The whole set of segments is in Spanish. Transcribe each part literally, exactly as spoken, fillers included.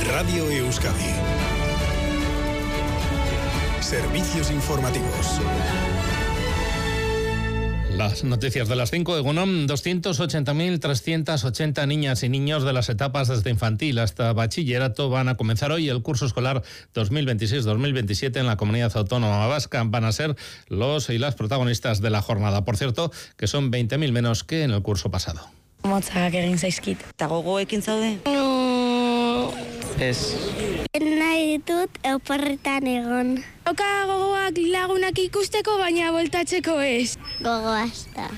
Radio Euskadi. Servicios informativos. Las noticias de las cinco. Egunon, doscientos ochenta mil trescientos ochenta niñas y niños de las etapas desde infantil hasta bachillerato van a comenzar hoy el curso escolar dos mil veintiséis dos mil veintisiete en la Comunidad Autónoma Vasca. Van a ser los y las protagonistas de la jornada. Por cierto, que son veinte mil menos que en el curso pasado. Motzak egin zaizkit. Eta gogoekin zaude? No. Ez. Nahi ditut oporretan egon. Oka gogoak lagunak ikusteko, baina voltatzeko ez. Gogoaz da.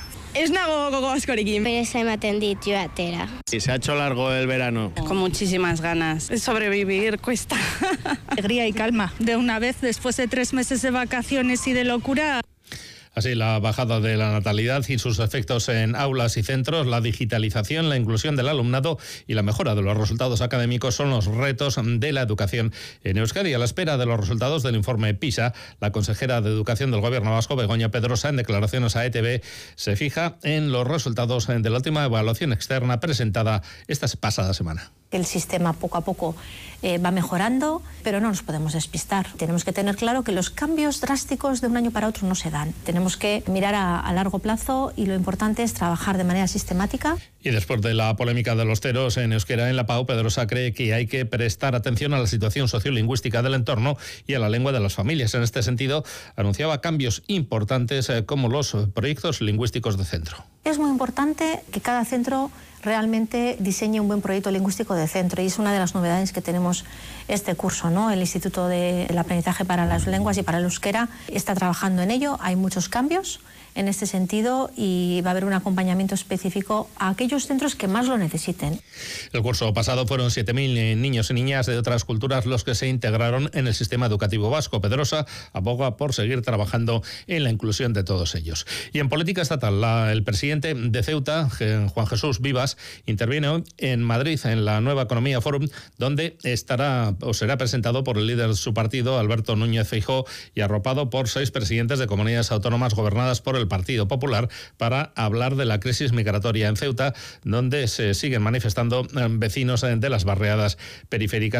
Ez nago gogo askorekin. Pereza ematen dit joatera. Y se ha hecho largo el verano. Con muchísimas ganas. Sobrevivir cuesta. Alegría y calma. De una vez, después de tres meses de vacaciones y de locura. Así, la bajada de la natalidad y sus efectos en aulas y centros, la digitalización, la inclusión del alumnado y la mejora de los resultados académicos son los retos de la educación en Euskadi. A la espera de los resultados del informe PISA, la consejera de Educación del Gobierno vasco, Begoña Pedrosa, en declaraciones a E T V, se fija en los resultados de la última evaluación externa presentada esta pasada semana. El sistema poco a poco eh, va mejorando, pero no nos podemos despistar. Tenemos que tener claro que los cambios drásticos de un año para otro no se dan. Tenemos que mirar a, a largo plazo y lo importante es trabajar de manera sistemática. Y después de la polémica de los ceros en euskera en la PAU, Pedrosa cree que hay que prestar atención a la situación sociolingüística del entorno y a la lengua de las familias. En este sentido, anunciaba cambios importantes eh, como los proyectos lingüísticos de centro. Es muy importante que cada centro realmente diseñe un buen proyecto lingüístico de centro y es una de las novedades que tenemos este curso, ¿no? El Instituto del Aprendizaje para las Lenguas y para el Euskera está trabajando en ello. Hay muchos cambios en este sentido y va a haber un acompañamiento específico a aquellos centros que más lo necesiten. El curso pasado fueron siete mil niños y niñas de otras culturas los que se integraron en el sistema educativo vasco. Pedrosa aboga por seguir trabajando en la inclusión de todos ellos. Y en política estatal, la, el presidente de Ceuta, Juan Jesús Vivas, interviene hoy en Madrid en la Nueva Economía Forum, donde estará o será presentado por el líder de su partido, Alberto Núñez Feijóo, y arropado por seis presidentes de comunidades autónomas gobernadas por el Partido Popular para hablar de la crisis migratoria en Ceuta, donde se siguen manifestando vecinos de las barriadas periféricas.